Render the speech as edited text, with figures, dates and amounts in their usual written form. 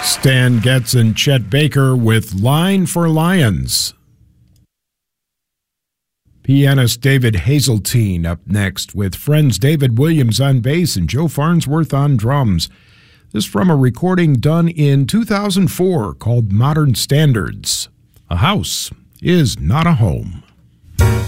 Stan Getz and Chet Baker with Line for Lions. Pianist David Hazeltine up next with friends David Williams on bass and Joe Farnsworth on drums. This from a recording done in 2004 called Modern Standards. A house is not a home.